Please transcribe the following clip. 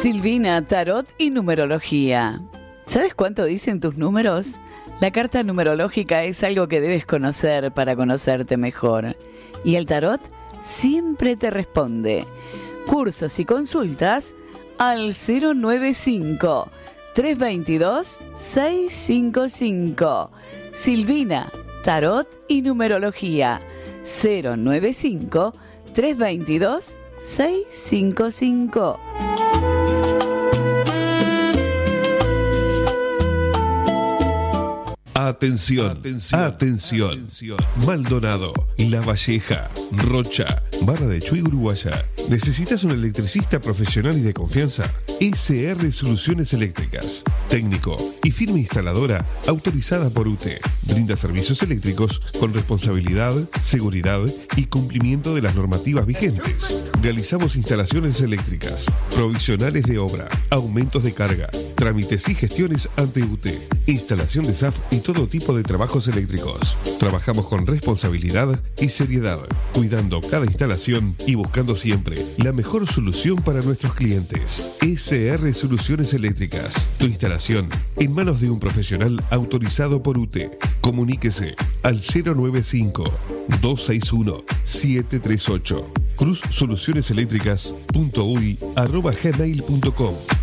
Silvina, tarot y numerología. ¿Sabes cuánto dicen tus números? La carta numerológica es algo que debes conocer para conocerte mejor. Y el tarot siempre te responde. Cursos y consultas al 095-322-655. Silvina, tarot y numerología. 095-322-655. Atención, atención. Maldonado, La Valleja, Rocha, Barra de Chuy, Uruguaya. ¿Necesitas un electricista profesional y de confianza? SR Soluciones Eléctricas. Técnico y firma instaladora autorizada por UTE. Brinda servicios eléctricos con responsabilidad, seguridad y cumplimiento de las normativas vigentes. Realizamos instalaciones eléctricas, provisionales de obra, aumentos de carga, trámites y gestiones ante UTE, instalación de SAF y todo tipo de trabajos eléctricos. Trabajamos con responsabilidad y seriedad, cuidando cada instalación y buscando siempre la mejor solución para nuestros clientes. SR Soluciones Eléctricas. Tu instalación en manos de un profesional autorizado por UTE. Comuníquese al 095-261-738. cruzsolucioneseléctricas.uy@gmail.com.